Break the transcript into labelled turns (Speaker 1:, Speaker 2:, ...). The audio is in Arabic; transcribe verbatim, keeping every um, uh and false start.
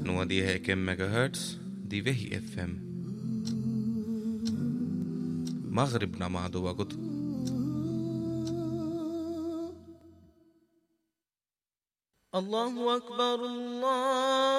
Speaker 1: Nå de här kem megahertz دي وهي اف ام مغربنا مع دو وقت
Speaker 2: الله أكبر الله